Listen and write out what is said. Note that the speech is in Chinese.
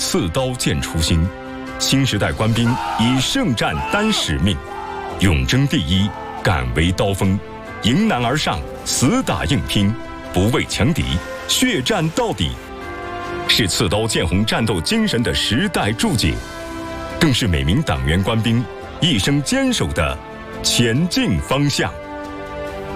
刺刀见初心，新时代官兵以圣战担使命，勇争第一，敢为刀锋，迎难而上，死打硬拼，不畏强敌，血战到底，是刺刀见红战斗精神的时代注解，更是每名党员官兵一生坚守的前进方向。